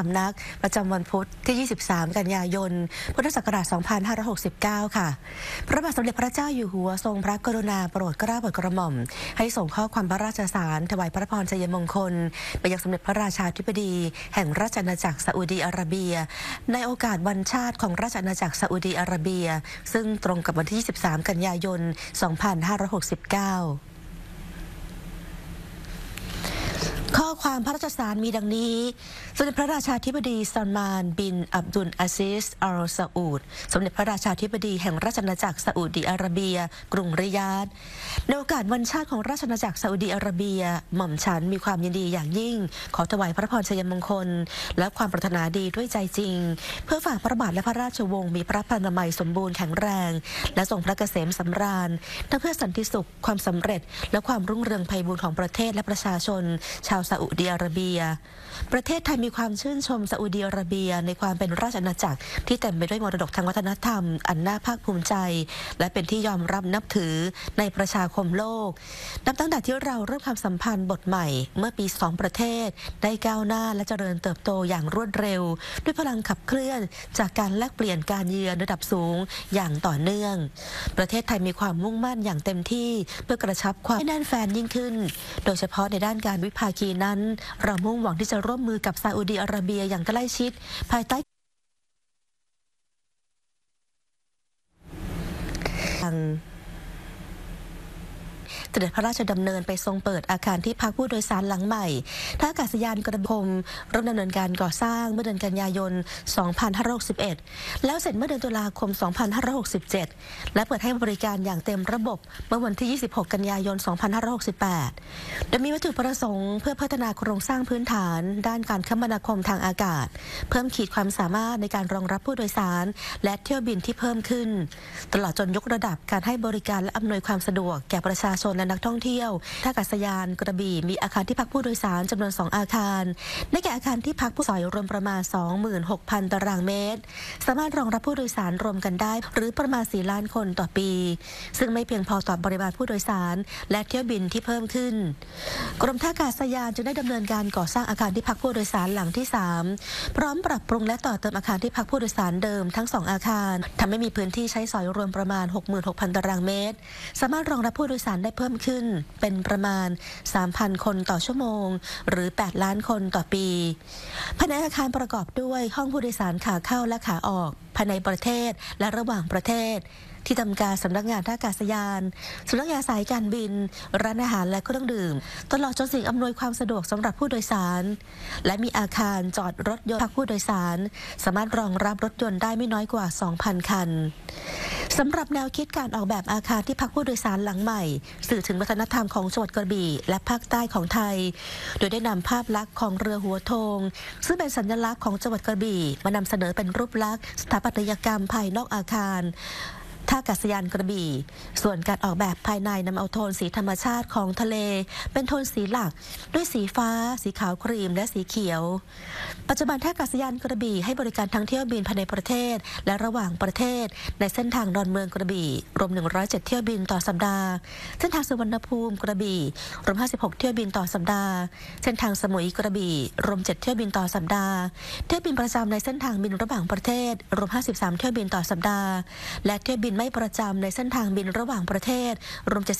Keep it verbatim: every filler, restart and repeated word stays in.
ำนักประจำวันพุธที่ ยี่สิบสาม กันยายน พุทธศักราช สองพันห้าร้อยหกสิบเก้า ค่ะพระบาทสมเด็จพระเจ้าอยู่หัวทรงพระกรุณาโปรดเกล้าโปรดกระหม่อมให้ส่งข้อความพระราชสารถวายพระพรชัยมงคลไปยังสมเด็จพระราชาธิบดีแห่งราชอาณาจักรซาอุดีอาระเบียในโอกาสวันชาติของราชอาณาจักรซาอุดีอาระเบียซึ่งตรงกับวันที่ ยี่สิบสาม กันยายน สองพันห้าร้อยหกสิบเก้าข้อความพระราชสารมีดังนี้สมเด็จพระราชาธิบดีซัลมานบินอับดุลอาซิสอัลซาอุดสมเด็จพระราชาธิบดีแห่งราชอาณาจักรซาอุดีอาระเบียกรุงริยาดในโอกาสวันชาติของราชอาณาจักรซาอุดีอาระเบียหม่อมฉันมีความยินดีอย่างยิ่งขอถวายพระพรชัยมงคลและความปรารถนาดีด้วยใจจริงเพื่อฝากพระบาทและพระราชวงศ์มีพระพลานามัยสมบูรณ์แข็งแรงและทรงพระเกษมสำราญทั้งเพื่อสันติสุขความสำเร็จและความรุ่งเรืองไพบูลย์ของประเทศและประชาชนชาวซาอุดีอาระเบียประเทศไทยมีความชื่นชมซาอุดีอาระเบียในความเป็นราชอาณาจักรที่เต็มไปด้วยมรดกทางวัฒนธรรมอันน่าภาคภูมิใจและเป็นที่ยอมรับนับถือในประชาคมโลกนับตั้งแต่ที่เราเริ่มความสัมพันธ์บทใหม่เมื่อปีสองประเทศได้ก้าวหน้าและเจริญเติบโตอย่างรวดเร็วด้วยพลังขับเคลื่อนจากการแลกเปลี่ยนการเยือนระดับสูงอย่างต่อเนื่องประเทศไทยมีความมุ่งมั่นอย่างเต็มที่เพื่อกระชับความให้แน่นแฟนยิ่งขึ้นโดยเฉพาะในด้านการวิภาคีนั้นเรามุ่งหวังที่จะร่วมมือกับซาอุดีอาระเบียอย่างใกล้ชิดภายใต้เสด็จพระราชดำเนินไปทรงเปิดอาคารที่พักผู้โดยสารหลังใหม่ท่าอากาศยานกระบี่เริ่มดำเนินการก่อสร้างเมื่อเดือนกันยายน สองพันห้าร้อยหกสิบเอ็ด แล้วเสร็จเมื่อเดือนตุลาคม สองพันห้าร้อยหกสิบเจ็ด และเปิดให้บริการอย่างเต็มระบบเมื่อวันที่ ยี่สิบหก กันยายน สองพันห้าร้อยหกสิบแปด โดยมีวัตถุประสงค์เพื่อพัฒนาโครงสร้างพื้นฐานด้านการคมนาคมทางอากาศเพิ่มขีดความสามารถในการรองรับผู้โดยสารและเที่ยวบินที่เพิ่มขึ้นตลอดจนยกระดับการให้บริการและอำนวยความสะดวกแก่ประชาชนและนักท่องเที่ยวท่าอากาศยานกระบี่มีอาคารที่พักผู้โดยสารจำนวนสองอาคารได้แก่อาคารที่พักผู้โดยสารรวมประมาณ สองหมื่นหกพัน ตารางเมตรสามารถรองรับผู้โดยสารรวมกันได้หรือประมาณสี่ล้านคนต่อปีซึ่งไม่เพียงพอต่อปริมาณผู้โดยสารและเที่ยวบินที่เพิ่มขึ้นกรมท่าอากาศยานจึงได้ดำเนินการก่อสร้างอาคารที่พักผู้โดยสารหลังที่สามพร้อมปรับปรุงและต่อเติมอาคารที่พักผู้โดยสารเดิมทั้งสองอาคารทำให้มีพื้นที่ใช้สอยรวมประมาณ หกหมื่นหกพัน ตารางเมตรสามารถรองรับผู้โดยสารได้เพิ่มขึ้นเป็นประมาณ สามพัน คนต่อชั่วโมงหรือแปดล้านคนต่อปีภายในอาคารประกอบด้วยห้องผู้โดยสารขาเข้าและขาออกภายในประเทศและระหว่างประเทศที่ทำการสำนักงานท่าอากาศยานสำนักงานสายการบินร้านอาหารและเครื่องดื่มตลอดจนสิ่งอำนวยความสะดวกสำหรับผู้โดยสารและมีอาคารจอดรถยนต์พักผู้โดยสารสามารถรองรับรถยนต์ได้ไม่น้อยกว่า สองพัน คันสำหรับแนวคิดการออกแบบอาคารที่พักผู้โดยสารหลังใหม่สื่อถึงวัฒนธรรมของจังหวัดกระบี่และภาคใต้ของไทยโดยได้นำภาพลักษณ์ของเรือหัวโทงซึ่งเป็นสัญลักษณ์ของจังหวัดกระบี่มานำเสนอเป็นรูปลักษณ์สถาปัตยกรรมภายนอกอาคารท่าอากาศยานกระบี่ส่วนการออกแบบภายในนำเอาโทนสีธรรมชาติของทะเลเป็นโทนสีหลักด้วยสีฟ้าสีขาวครีมและสีเขียวปัจจุบันท่าอากาศยานกระบี่ให้บริการทั้งเที่ยวบินภายในประเทศและระหว่างประเทศในเส้นทางดอนเมืองกระบี่รวมหนึ่งร้อยเจ็ดเที่ยวบินต่อสัปดาห์เส้นทางสุวรรณภูมิกระบี่รวมห้าสิบหกเที่ยวบินต่อสัปดาห์เส้นทางสมุยกระบี่รวมเจ็ดเที่ยวบินต่อสัปดาห์เที่ยวบินประจำในเส้นทางบินระหว่างประเทศรวมห้าสิบสามเที่ยวบินต่อสัปดาห์และเที่ยวบินไม่ประจำในเส้นทางบินระหว่างประเทศรวม